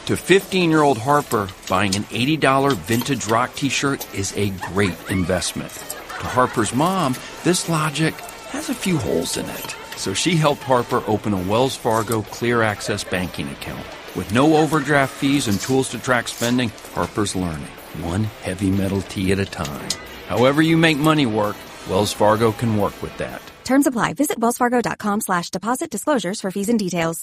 To 15-year-old Harper, buying an $80 vintage rock t-shirt is a great investment. To Harper's mom, this logic has a few holes in it. So she helped Harper open a Wells Fargo Clear Access banking account. With no overdraft fees and tools to track spending, Harper's learning, one heavy metal tea at a time. However you make money work, Wells Fargo can work with that. Terms apply. Visit wellsfargo.com/deposit disclosures for fees and details.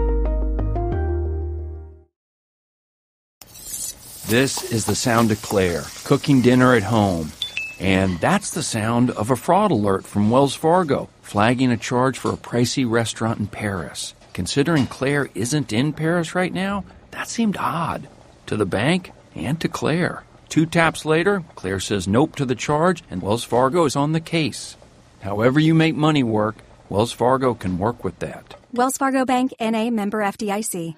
This is the sound of Claire, cooking dinner at home. And that's the sound of a fraud alert from Wells Fargo, flagging a charge for a pricey restaurant in Paris. Considering Claire isn't in Paris right now, that seemed odd. To the bank and to Claire. 2 taps later, Claire says nope to the charge, and Wells Fargo is on the case. However you make money work, Wells Fargo can work with that. Wells Fargo Bank, N.A., member FDIC.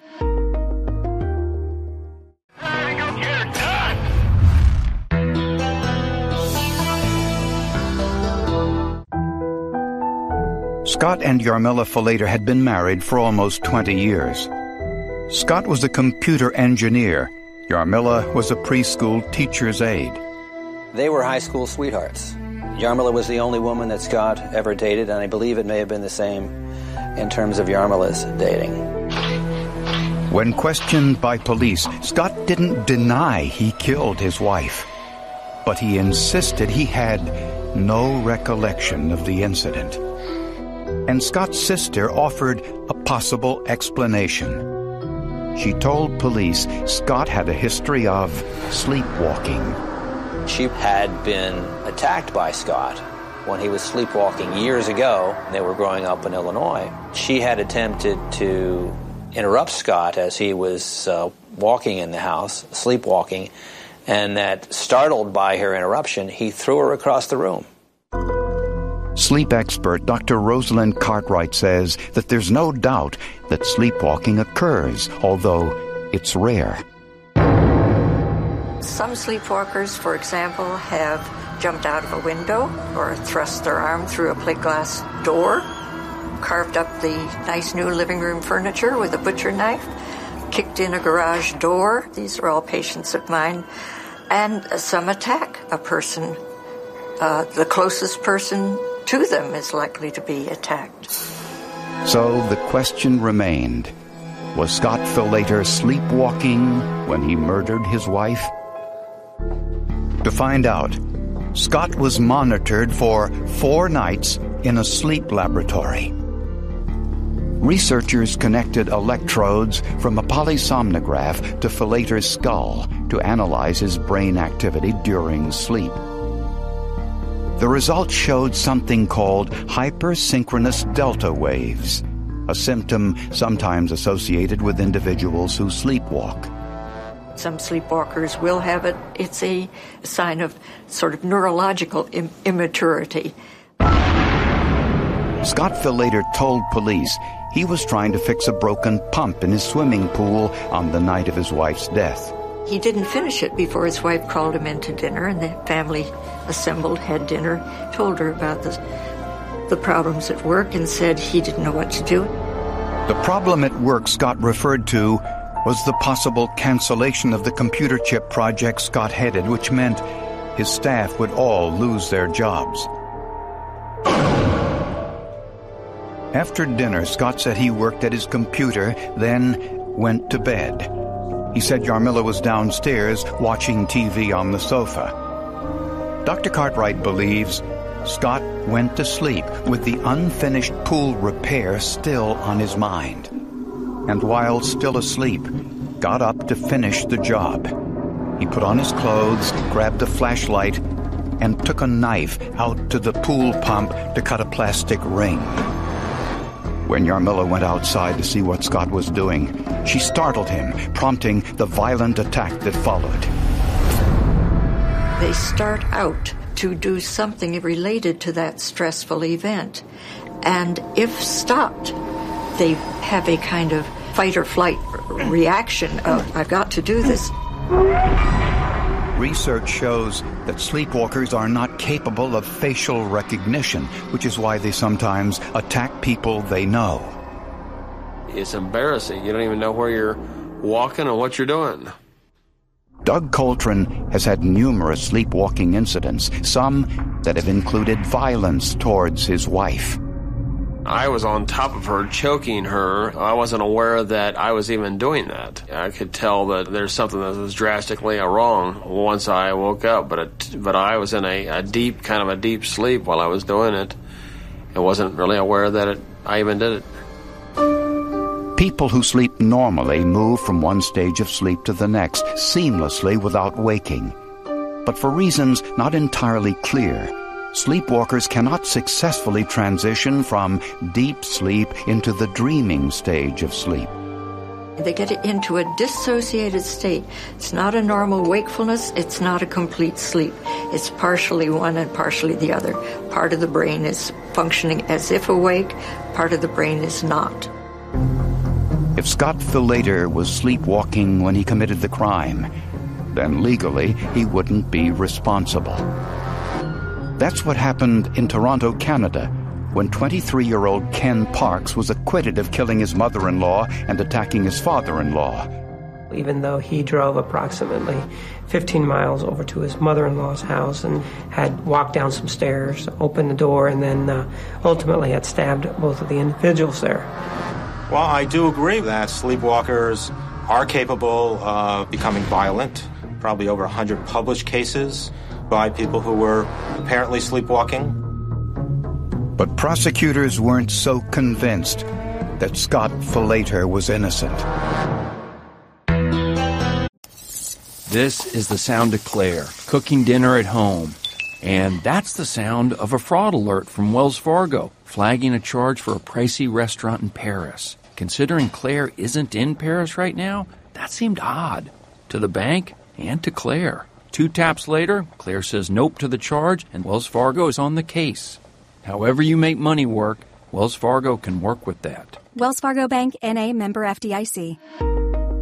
Scott and Yarmila Falater had been married for almost 20 years. Scott was a computer engineer. Yarmila was a preschool teacher's aide. They were high school sweethearts. Yarmila was the only woman that Scott ever dated, and I believe it may have been the same in terms of Yarmila's dating. When questioned by police, Scott didn't deny he killed his wife, but he insisted he had no recollection of the incident. And Scott's sister offered a possible explanation. She told police Scott had a history of sleepwalking. She had been attacked by Scott when he was sleepwalking years ago. They were growing up in Illinois. She had attempted to interrupt Scott as he was walking in the house, sleepwalking, and that, startled by her interruption, he threw her across the room. Sleep expert Dr. Rosalind Cartwright says that there's no doubt that sleepwalking occurs, although it's rare. Some sleepwalkers, for example, have jumped out of a window or thrust their arm through a plate glass door, carved up the nice new living room furniture with a butcher knife, kicked in a garage door. These are all patients of mine. And some attack a person. The closest person to them is likely to be attacked. So the question remained, was Scott Falater sleepwalking when he murdered his wife? To find out, Scott was monitored for 4 nights in a sleep laboratory. Researchers connected electrodes from a polysomnograph to Falater's skull to analyze his brain activity during sleep. The results showed something called hypersynchronous delta waves, a symptom sometimes associated with individuals who sleepwalk. Some sleepwalkers will have it. It's a sign of sort of neurological immaturity. Scott Falater told police he was trying to fix a broken pump in his swimming pool on the night of his wife's death. He didn't finish it before his wife called him in to dinner, and the family assembled, had dinner, told her about the problems at work, and said he didn't know what to do. The problem at work Scott referred to was the possible cancellation of the computer chip project Scott headed, which meant his staff would all lose their jobs. After dinner, Scott said he worked at his computer, then went to bed. He said Yarmila was downstairs watching TV on the sofa. Dr. Cartwright believes Scott went to sleep with the unfinished pool repair still on his mind. And while still asleep, got up to finish the job. He put on his clothes, grabbed a flashlight, and took a knife out to the pool pump to cut a plastic ring. When Yarmila went outside to see what Scott was doing, she startled him, prompting the violent attack that followed. They start out to do something related to that stressful event. And if stopped, they have a kind of fight or flight reaction of, I've got to do this. Research shows that sleepwalkers are not capable of facial recognition, which is why they sometimes attack people they know. It's embarrassing. You don't even know where walking or what you're doing. Doug Coltrane has had numerous sleepwalking incidents, some that have included violence towards his wife. I was on top of her, choking her. I wasn't aware that I was even doing that. I could tell that there's something that was drastically wrong once I woke up, but I was in a deep sleep while I was doing it. I wasn't really aware that I even did it. People who sleep normally move from one stage of sleep to the next, seamlessly without waking. But for reasons not entirely clear, sleepwalkers cannot successfully transition from deep sleep into the dreaming stage of sleep. They get into a dissociated state. It's not a normal wakefulness. It's not a complete sleep. It's partially one and partially the other. Part of the brain is functioning as if awake. Part of the brain is not. If Scott Filleder was sleepwalking when he committed the crime, then legally he wouldn't be responsible. That's what happened in Toronto, Canada, when 23-year-old Ken Parks was acquitted of killing his mother-in-law and attacking his father-in-law. Even though he drove approximately 15 miles over to his mother-in-law's house and had walked down some stairs, opened the door, and then ultimately had stabbed both of the individuals there. Well, I do agree that sleepwalkers are capable of becoming violent. Probably over 100 published cases by people who were apparently sleepwalking. But prosecutors weren't so convinced that Scott Filleder was innocent. This is the sound of Claire, cooking dinner at home. And that's the sound of a fraud alert from Wells Fargo, flagging a charge for a pricey restaurant in Paris. Considering Claire isn't in Paris right now, that seemed odd. To the bank and to Claire. 2 taps later, Claire says nope to the charge, and Wells Fargo is on the case. However you make money work, Wells Fargo can work with that. Wells Fargo Bank, N.A., member FDIC.